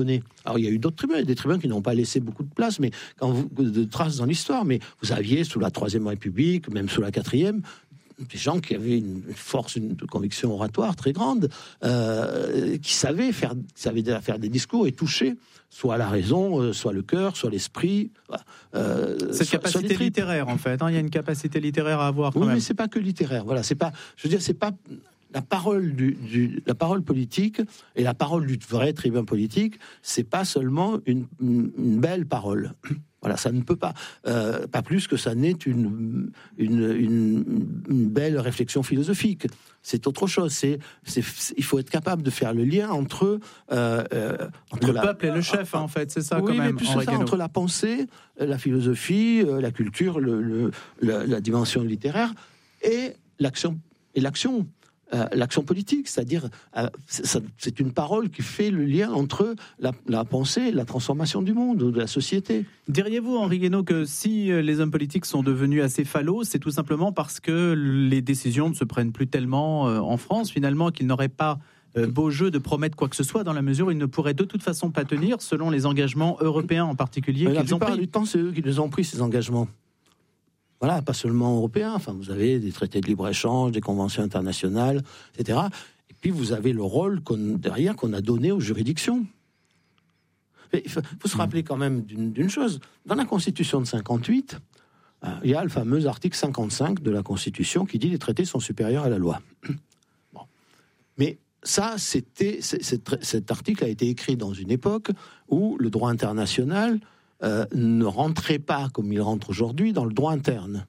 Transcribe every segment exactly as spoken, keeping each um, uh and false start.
Alors il y a eu d'autres tribuns, des tribuns qui n'ont pas laissé beaucoup de place, mais quand vous de traces dans l'histoire, mais vous aviez sous la Troisième République, même sous la Quatrième, des gens qui avaient une force, une conviction oratoire très grande, euh, qui savaient faire, savaient faire des discours et toucher soit la raison, soit le cœur, soit l'esprit. Euh, Cette soit, capacité soit littéraire, en fait. Hein, il y a une capacité littéraire à avoir. Quand oui, même. mais c'est pas que littéraire. Voilà, c'est pas. Je veux dire, c'est pas. La parole, du, du, la parole politique et la parole du vrai tribun politique, c'est pas seulement une, une, une belle parole. Voilà, ça ne peut pas, euh, pas plus que ça n'est une, une, une, une belle réflexion philosophique. C'est autre chose. C'est, c'est, il faut être capable de faire le lien entre, euh, euh, entre le la, peuple et le chef, hein, en fait, c'est ça. Oui, quand même, mais plus que ça, entre la pensée, la philosophie, la culture, le, le, la, la dimension littéraire et l'action et l'action. Euh, l'action politique, c'est-à-dire euh, c'est, c'est une parole qui fait le lien entre la, la pensée et la transformation du monde, de la société. Diriez-vous, Henri Guénaud, que si les hommes politiques sont devenus assez fallos, c'est tout simplement parce que les décisions ne se prennent plus tellement euh, en France, finalement, qu'ils n'auraient pas euh, beau jeu de promettre quoi que ce soit, dans la mesure où ils ne pourraient de toute façon pas tenir, selon les engagements européens en particulier, Mais qu'ils ont pris. La plupart du temps, c'est eux qui les ont pris, ces engagements. Voilà, pas seulement européens. Enfin, vous avez des traités de libre-échange, des conventions internationales, et cetera. Et puis, vous avez le rôle qu'on, derrière qu'on a donné aux juridictions. Mais il faut, faut se rappeler quand même d'une, d'une chose. Dans la Constitution de cinquante-huit, euh, il y a le fameux article cinquante-cinq de la Constitution qui dit que les traités sont supérieurs à la loi. Bon. Mais ça, c'était, c'est, c'est, cet article a été écrit dans une époque où le droit international Euh, ne rentrait pas, comme il rentre aujourd'hui, dans le droit interne.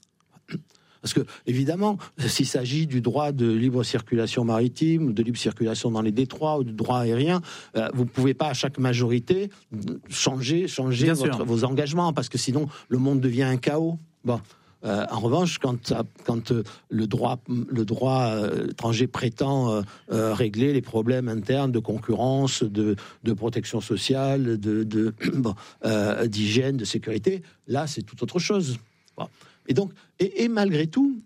Parce que, évidemment, s'il s'agit du droit de libre circulation maritime, de libre circulation dans les détroits, ou du droit aérien, euh, vous ne pouvez pas, à chaque majorité, changer, changer votre, vos engagements, parce que sinon, le monde devient un chaos. Bon. Euh, en revanche, quand, quand euh, le droit, le droit euh, étranger prétend euh, euh, régler les problèmes internes de concurrence, de, de protection sociale, de, de, bon, euh, d'hygiène, de sécurité, là, c'est tout autre chose. Bon. Et donc, et, et malgré tout,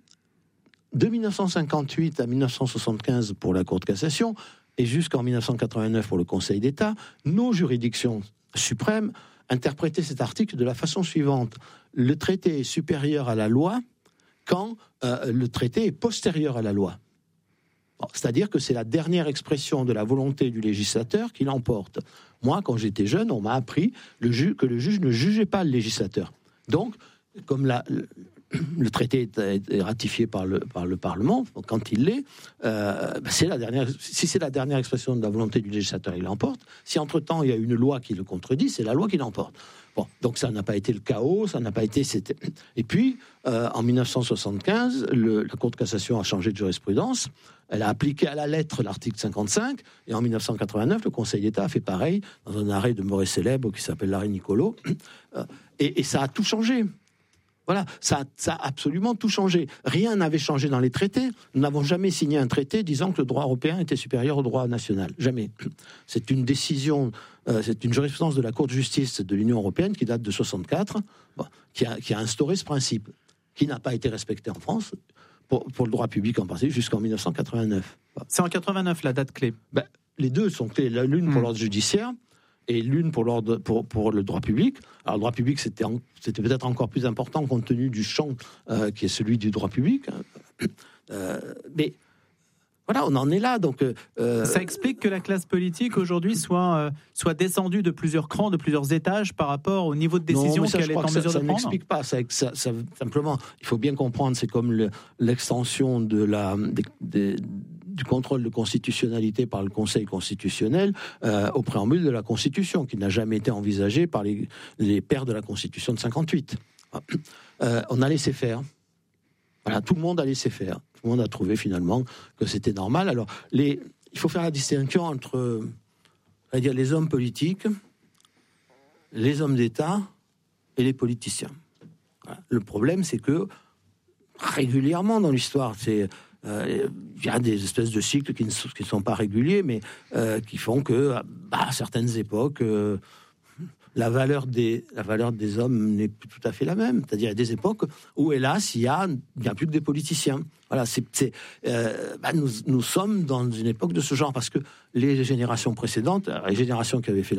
de dix-neuf cent cinquante-huit à dix-neuf cent soixante-quinze pour la Cour de cassation, et jusqu'en dix-neuf cent quatre-vingt-neuf pour le Conseil d'État, nos juridictions suprêmes interprétaient cet article de la façon suivante. Le traité est supérieur à la loi quand euh, le traité est postérieur à la loi. Bon, c'est-à-dire que c'est la dernière expression de la volonté du législateur qui l'emporte. Moi, quand j'étais jeune, on m'a appris le ju- que le juge ne jugeait pas le législateur. Donc, comme la, le, le traité est ratifié par le, par le Parlement, quand il l'est, euh, c'est la dernière, si c'est la dernière expression de la volonté du législateur, il l'emporte. Si entre-temps, il y a une loi qui le contredit, c'est la loi qui l'emporte. Bon, donc ça n'a pas été le chaos, ça n'a pas été... C'était... Et puis, euh, en dix-neuf cent soixante-quinze, le, la Cour de cassation a changé de jurisprudence, elle a appliqué à la lettre l'article cinquante-cinq, et en dix-neuf cent quatre-vingt-neuf, le Conseil d'État a fait pareil, dans un arrêt de Moret célèbre qui s'appelle l'arrêt Niccolo, et, et ça a tout changé. Voilà, ça, ça a absolument tout changé. Rien n'avait changé dans les traités. Nous n'avons jamais signé un traité disant que le droit européen était supérieur au droit national. Jamais. C'est une décision, euh, c'est une jurisprudence de la Cour de justice de l'Union européenne qui date de soixante-quatre, bon, qui, a, qui a instauré ce principe, qui n'a pas été respecté en France, pour, pour le droit public en particulier, jusqu'en dix-neuf cent quatre-vingt-neuf. Bon. C'est en quatre-vingt-neuf la date clé. Ben, les deux sont clés. L'une pour mmh. l'ordre judiciaire, et l'une pour, l'ordre, pour, pour le droit public. Alors, le droit public, c'était, en, c'était peut-être encore plus important compte tenu du champ euh, qui est celui du droit public. Euh, mais voilà, on en est là. Donc, euh, ça explique que la classe politique, aujourd'hui, soit, euh, soit descendue de plusieurs crans, de plusieurs étages par rapport au niveau de décision non, ça, qu'elle est en mesure ça, de ça prendre. Ça n'explique pas. Ça, ça, ça, simplement, il faut bien comprendre, c'est comme le, l'extension de la... Des, des, du contrôle de constitutionnalité par le Conseil constitutionnel euh, au préambule de la Constitution, qui n'a jamais été envisagé par les, les pères de la Constitution de cinquante-huit. Euh, on a laissé faire. Voilà, tout le monde a laissé faire. Tout le monde a trouvé finalement que c'était normal. Alors, les, il faut faire la distinction entre c'est-à-dire les hommes politiques, les hommes d'État et les politiciens. Voilà. Le problème, c'est que régulièrement dans l'histoire, c'est il euh, y a des espèces de cycles qui ne sont, qui sont pas réguliers, mais euh, qui font que, bah, à certaines époques, euh, la valeur des, la valeur des hommes n'est plus tout à fait la même. C'est-à-dire, il y a des époques où, hélas, il y a, il y a plus que des politiciens. Voilà, c'est, c'est, euh, bah, nous, nous sommes dans une époque de ce genre, parce que les générations précédentes, les générations qui avaient fait la